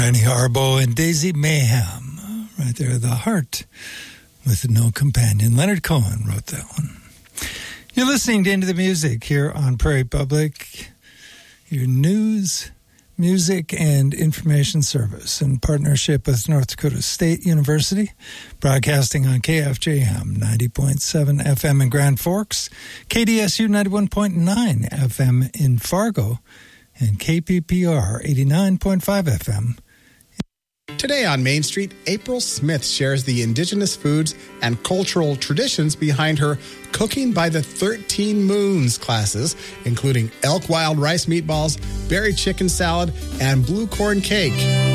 Granny Harbo and Daisy Mayhem. Right there, The Heart with No Companion. Leonard Cohen wrote that one. You're listening to Into the Music here on Prairie Public, your news, music, and information service in partnership with North Dakota State University, broadcasting on KFJM 90.7 FM in Grand Forks, KDSU 91.9 FM in Fargo, and KPPR 89.5 FM. Today on Main Street, April Smith shares the indigenous foods and cultural traditions behind her Cooking by the 13 Moons classes, including elk wild rice meatballs, berry chicken salad, and blue corn cake.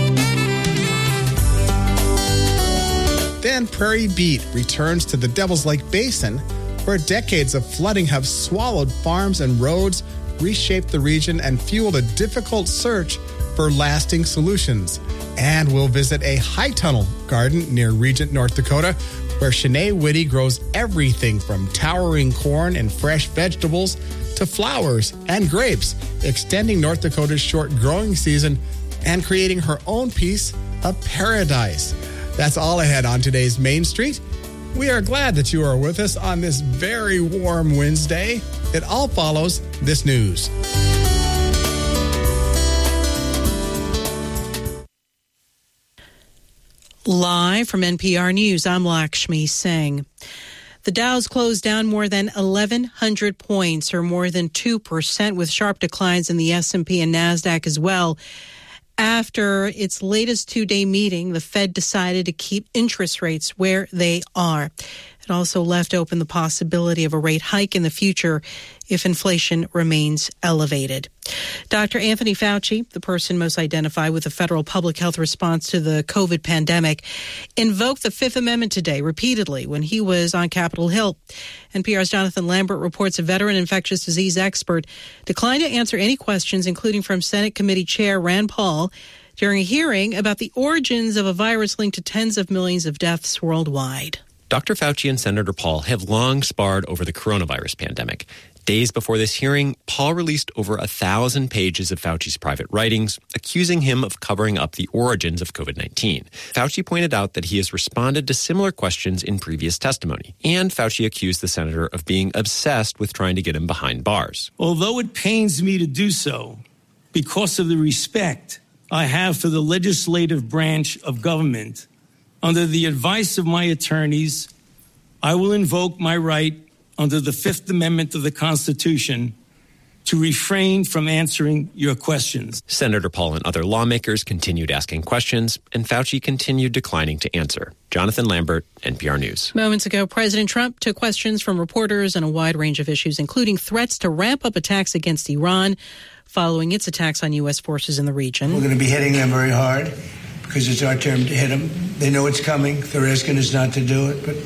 Then Prairie Beat returns to the Devil's Lake Basin, where decades of flooding have swallowed farms and roads, reshaped the region, and fueled a difficult search for lasting solutions. And we'll visit a high tunnel garden near Regent, North Dakota, where Shanae Whitty grows everything from towering corn and fresh vegetables to flowers and grapes, extending North Dakota's short growing season and creating her own piece of paradise. That's all ahead on today's Main Street. We are glad that you are with us on this very warm Wednesday. It all follows this news. Live from NPR News, I'm Lakshmi Singh. The Dow's closed down more than 1,100 points, or more than 2%, with sharp declines in the S&P and NASDAQ as well. After its latest two-day meeting, the Fed decided to keep interest rates where they are. It also left open the possibility of a rate hike in the future if inflation remains elevated. Dr. Anthony Fauci, the person most identified with the federal public health response to the COVID pandemic, invoked the Fifth Amendment today repeatedly when he was on Capitol Hill. NPR's Jonathan Lambert reports a veteran infectious disease expert declined to answer any questions, including from Senate Committee Chair Rand Paul, during a hearing about the origins of a virus linked to tens of millions of deaths worldwide. Dr. Fauci and Senator Paul have long sparred over the coronavirus pandemic. Days before this hearing, Paul released over 1,000 pages of Fauci's private writings, accusing him of covering up the origins of COVID-19. Fauci pointed out that he has responded to similar questions in previous testimony, and Fauci accused the senator of being obsessed with trying to get him behind bars. Although it pains me to do so, because of the respect I have for the legislative branch of government, under the advice of my attorneys, I will invoke my right under the Fifth Amendment of the Constitution to refrain from answering your questions. Senator Paul and other lawmakers continued asking questions, and Fauci continued declining to answer. Jonathan Lambert, NPR News. Moments ago, President Trump took questions from reporters on a wide range of issues, including threats to ramp up attacks against Iran following its attacks on U.S. forces in the region. We're going to be hitting them very hard because it's our turn to hit them. They know it's coming. They're asking us not to do it, but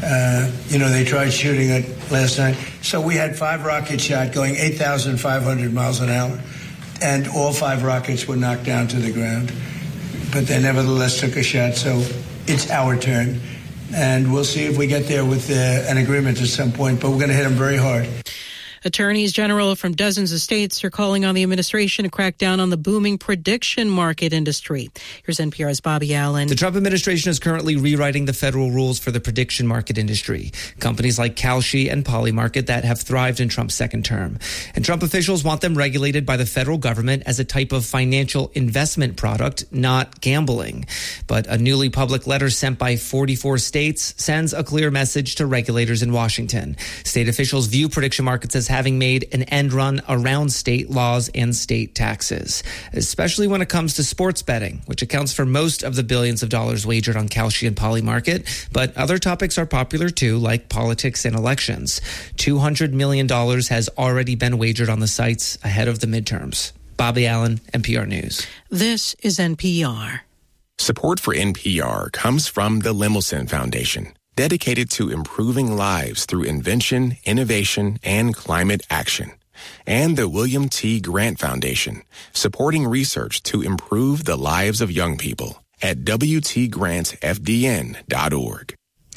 they tried shooting it last night. So we had 5 rockets shot going 8,500 miles an hour, and all 5 rockets were knocked down to the ground. But they nevertheless took a shot, so it's our turn. And we'll see if we get there with an agreement at some point, but we're going to hit them very hard. Attorneys general from dozens of states are calling on the administration to crack down on the booming prediction market industry. Here's NPR's Bobby Allen. The Trump administration is currently rewriting the federal rules for the prediction market industry. Companies like Kalshi and Polymarket that have thrived in Trump's second term. And Trump officials want them regulated by the federal government as a type of financial investment product, not gambling. But a newly public letter sent by 44 states sends a clear message to regulators in Washington. State officials view prediction markets as having made an end run around state laws and state taxes, especially when it comes to sports betting, which accounts for most of the billions of dollars wagered on Kalshi and Polymarket. But other topics are popular too, like politics and elections. $200 million has already been wagered on the sites ahead of the midterms. Bobby Allen, NPR News. This is NPR. Support for NPR comes from the Lemelson Foundation, dedicated to improving lives through invention, innovation, and climate action. And the William T. Grant Foundation, supporting research to improve the lives of young people at WTGrantFDN.org.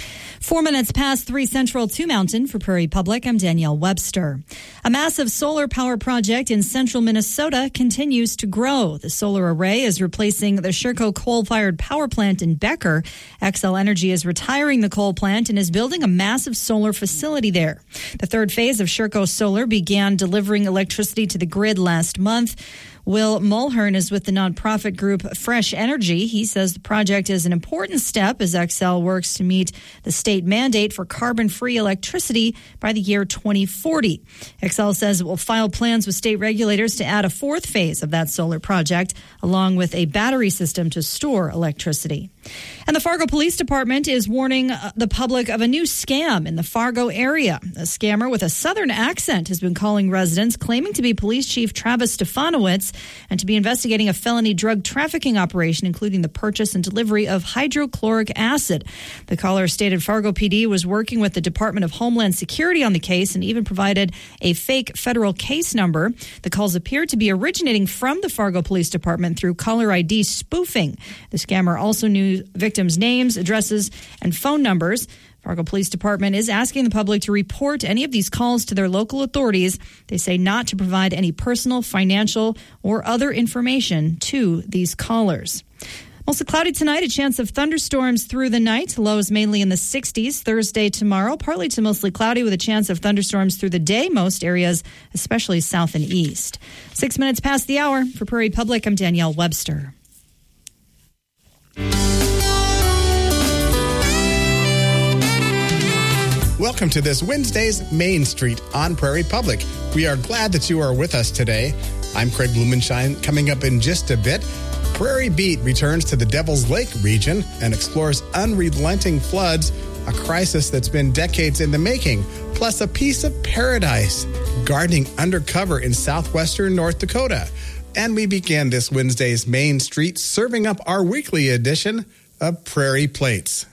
4 minutes past 3 Central, 2 Mountain. For Prairie Public, I'm Danielle Webster. A massive solar power project in central Minnesota continues to grow. The solar array is replacing the Sherco coal-fired power plant in Becker. Xcel Energy is retiring the coal plant and is building a massive solar facility there. The third phase of Sherco Solar began delivering electricity to the grid last month. Will Mulhern is with the nonprofit group Fresh Energy. He says the project is an important step as Xcel works to meet the state mandate for carbon-free electricity by the year 2040. Xcel says it will file plans with state regulators to add a fourth phase of that solar project, along with a battery system to store electricity. And the Fargo Police Department is warning the public of a new scam in the Fargo area. A scammer with a southern accent has been calling residents, claiming to be Police Chief Travis Stefanowicz and to be investigating a felony drug trafficking operation, including the purchase and delivery of hydrochloric acid. The caller stated Fargo PD was working with the Department of Homeland Security on the case and even provided a fake federal case number. The calls appeared to be originating from the Fargo Police Department through caller ID spoofing. The scammer also knew victims' names, addresses, and phone numbers. Fargo Police Department is asking the public to report any of these calls to their local authorities. They say not to provide any personal, financial, or other information to these callers. Mostly cloudy tonight, a chance of thunderstorms through the night. Lows mainly in the 60s. Thursday, tomorrow, partly to mostly cloudy with a chance of thunderstorms through the day. Most areas, especially south and east. 6 minutes past the hour. For Prairie Public, I'm Danielle Webster. Welcome to this Wednesday's Main Street on Prairie Public. We are glad that you are with us today. I'm Craig Blumenshine. Coming up in just a bit, Prairie Beat returns to the Devil's Lake region and explores unrelenting floods, a crisis that's been decades in the making, plus a piece of paradise, gardening undercover in southwestern North Dakota. And we begin this Wednesday's Main Street serving up our weekly edition of Prairie Plates.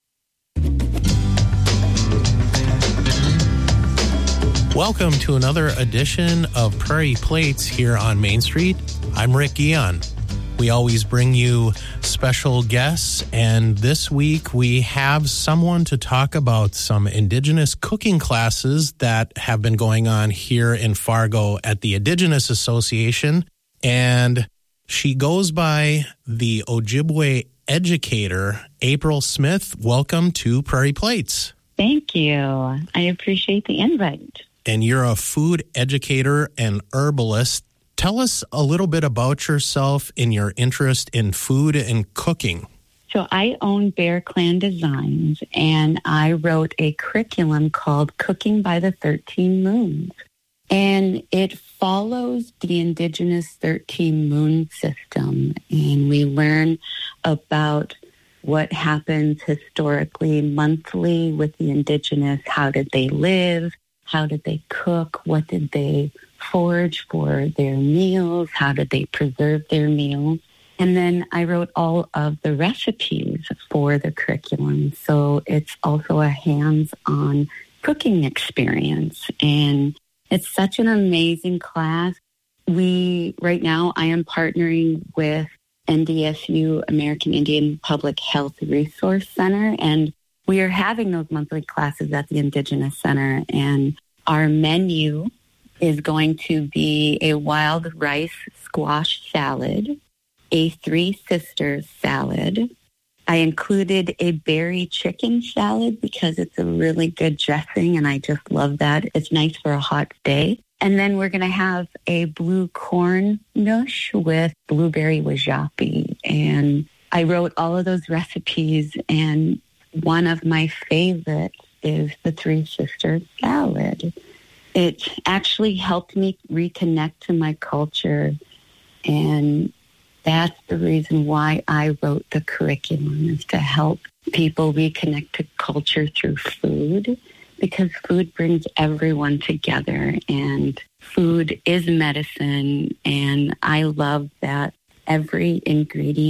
Welcome to another edition of Prairie Plates here on Main Street. I'm Rick Guion. We always bring you special guests, and this week we have someone to talk about some Indigenous cooking classes that have been going on here in Fargo at the Indigenous Association, and she goes by the Ojibwe educator, April Smith. Welcome to Prairie Plates. Thank you. I appreciate the invite. And you're a food educator and herbalist. Tell us a little bit about yourself and your interest in food and cooking. So I own Bear Clan Designs, and I wrote a curriculum called Cooking by the 13 Moons. And it follows the Indigenous 13 moon system. And we learn about what happens historically, monthly with the Indigenous. How did they live? How did they cook? What did they forage for their meals? How did they preserve their meals? And then I wrote all of the recipes for the curriculum. So it's also a hands-on cooking experience. And it's such an amazing class. Right now, I am partnering with NDSU, American Indian Public Health Resource Center, and we are having those monthly classes at the Indigenous Center, and our menu is going to be a wild rice squash salad, a Three Sisters salad. I included a berry chicken salad because it's a really good dressing, and I just love that. It's nice for a hot day. And then we're going to have a blue corn noosh with blueberry wajapi. And I wrote all of those recipes, and one of my favorites is the Three Sisters salad. It actually helped me reconnect to my culture, and that's the reason why I wrote the curriculum, is to help people reconnect to culture through food, because food brings everyone together, and food is medicine, and I love that every ingredient